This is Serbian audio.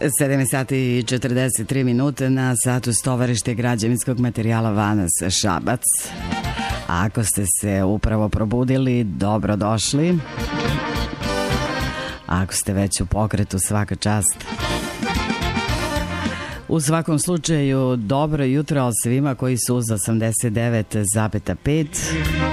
7 sati i 43 minute na satu Stovarište građevinskog materijala Vanas Šabac. A ako ste se upravo probudili, dobrodošli. A ako ste već u pokretu, svaka čast. U svakom slučaju, dobro jutro svima koji su uz 89,5